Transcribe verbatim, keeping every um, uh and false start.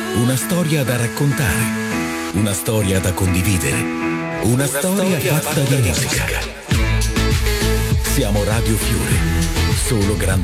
Una storia da raccontare, una storia da condividere, una, una storia, storia fatta di musica. Siamo Radio Fiore, solo grandi